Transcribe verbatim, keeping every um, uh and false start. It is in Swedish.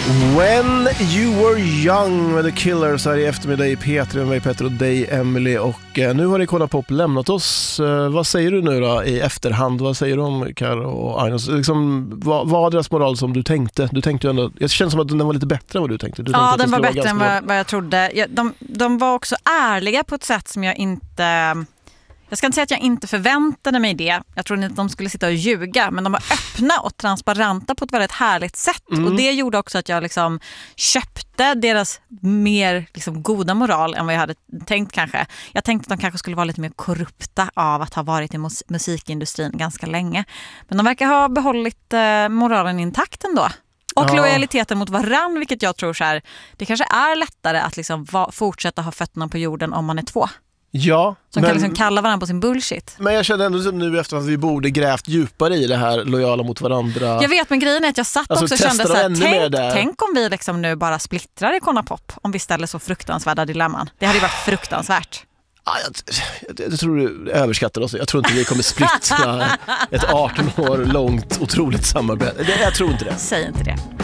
When You Were Young med The Killers här i eftermiddag i P tre med mig Petter och dig Emily, och eh, nu har Icona Pop lämnat oss. Eh, vad säger du nu då i efterhand? Vad säger du om Karo och Ainos? Liksom, vad var deras moral som du tänkte? Du tänkte ju ändå, jag känns som att den var lite bättre än vad du tänkte. Du ja, tänkte den var bättre vara än vad, vad jag trodde. Jag, de, de var också ärliga på ett sätt som jag inte... Jag ska inte säga att jag inte förväntade mig det. Jag trodde inte att de skulle sitta och ljuga. Men de var öppna och transparenta på ett väldigt härligt sätt. Mm. Och det gjorde också att jag liksom köpte deras mer liksom goda moral än vad jag hade tänkt kanske. Jag tänkte att de kanske skulle vara lite mer korrupta av att ha varit i mus- musikindustrin ganska länge. Men de verkar ha behållit eh, moralen intakt ändå. Och ja. lojaliteten mot varann, vilket jag tror så här, det kanske är lättare att liksom va- fortsätta ha fötterna på jorden om man är två. Ja, som men, kan liksom kalla varandra på sin bullshit. Men jag känner ändå nu efter att vi borde grävt djupare i det här lojala mot varandra. Jag vet, men grejen är att jag satt alltså, också och kände så här, tänk, tänk om vi liksom nu bara splittrar Icona Pop, om vi ställer så fruktansvärda dilemman. Det hade ju varit fruktansvärt. Ja, jag, jag, jag tror du överskattar oss. Jag tror inte vi kommer splittra ett arton år långt otroligt samarbete. Jag tror inte det. Säg inte det.